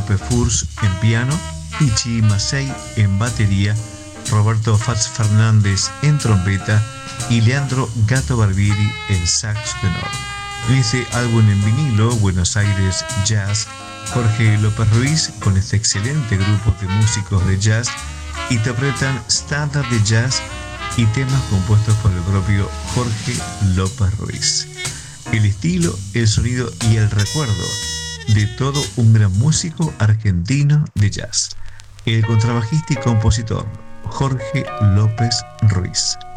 López Furs en piano, Ichi Massey en batería, Roberto Fats Fernández en trompeta y Leandro Gato Barbieri en saxo tenor. En este álbum en vinilo, Buenos Aires Jazz, Jorge López Ruiz con este excelente grupo de músicos de jazz interpretan estándar de jazz y temas compuestos por el propio Jorge López Ruiz. El estilo, el sonido y el recuerdo de todo un gran músico argentino de jazz, el contrabajista y compositor Jorge López Ruiz.